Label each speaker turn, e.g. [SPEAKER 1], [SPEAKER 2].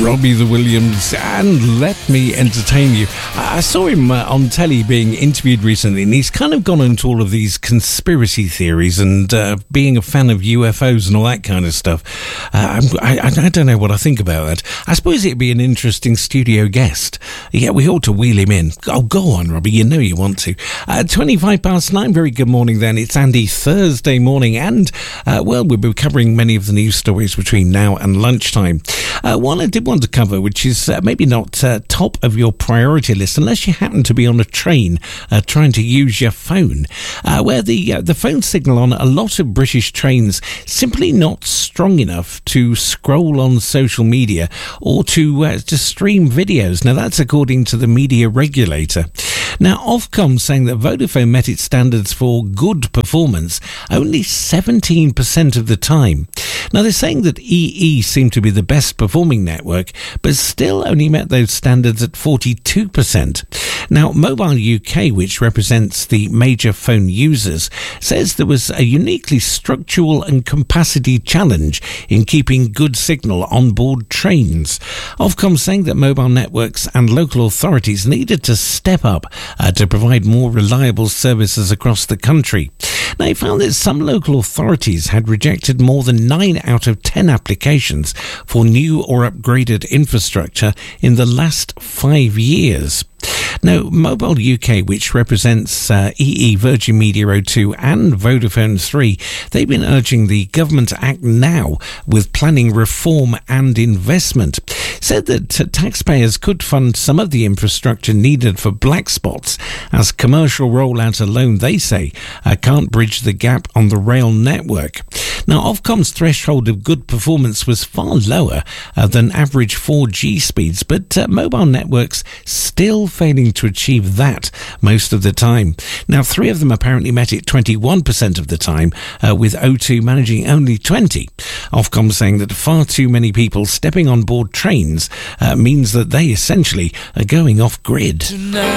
[SPEAKER 1] Robbie the Williams, and Let Me Entertain You. I saw him on telly being interviewed recently, and he's kind of gone into all of these conspiracy theories and being a fan of UFOs and all that kind of stuff. I don't know what I think about that. I suppose it'd be an interesting studio guest. Yeah, we ought to wheel him in. Oh, go on, Robbie, you know you want to. 9:25. Very good morning then. It's Andy, Thursday morning, and we'll be covering many of the news stories between now and lunchtime. One I did want to cover, which is maybe not top of your priority list unless you happen to be on a train trying to use your phone, where the phone signal on a lot of British trains simply not strong enough to scroll on social media or to stream videos. Now that's according to the media regulator. Now Ofcom saying that Vodafone met its standards for good performance only 17% of the time. Now they're saying that EE seemed to be the best performing network, but still only met those standards at 42%. Now Mobile UK, which represents the major phone users, says there was a uniquely structural and capacity challenge in keeping good signal on board trains. Ofcom saying that mobile networks and local authorities needed to step up to provide more reliable services across the country. Now, he found that some local authorities had rejected more than 9 out of 10 applications for new or upgraded infrastructure in the last 5 years. Now, Mobile UK, which represents EE, Virgin Media O2 and Vodafone 3, they've been urging the government to act now with planning reform and investment. Said that taxpayers could fund some of the infrastructure needed for black spots, as commercial rollout alone, they say, can't bridge the gap on the rail network. Now, Ofcom's threshold of good performance was far lower than average 4G speeds, but mobile networks still failing to achieve that most of the time. Now, 3 of them apparently met it 21% of the time, with O2 managing only 20%. Ofcom saying that far too many people stepping on board trains means that they essentially are going off grid. Tonight.